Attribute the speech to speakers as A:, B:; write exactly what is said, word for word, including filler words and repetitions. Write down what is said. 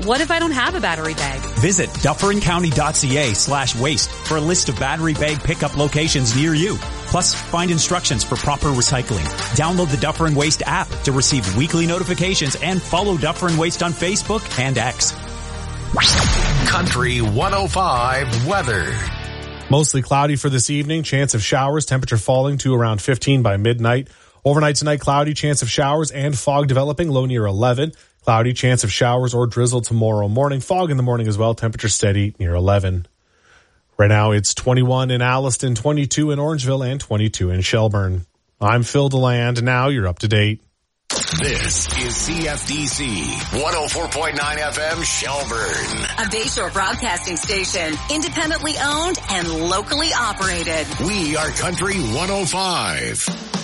A: what if I don't have a battery bag?
B: Visit dufferincounty.ca slash waste for a list of battery bag pickup locations near you. Plus, find instructions for proper recycling. Download the Dufferin Waste app to receive weekly notifications and follow Dufferin Waste on Facebook and X.
C: Country one oh five weather.
D: Mostly cloudy for this evening. Chance of showers. Temperature falling to around fifteen by midnight. Overnight tonight, cloudy. Chance of showers and fog developing. Low near eleven. Cloudy. Chance of showers or drizzle tomorrow morning. Fog in the morning as well. Temperature steady near eleven. Right now it's twenty-one in Alliston, twenty-two in Orangeville, and twenty-two in Shelburne. I'm Phil DeLand. Now you're up to date.
C: This is C F D C one oh four point nine F M Shelburne.
E: A Bayshore broadcasting station, independently owned and locally operated.
C: We are Country one oh five.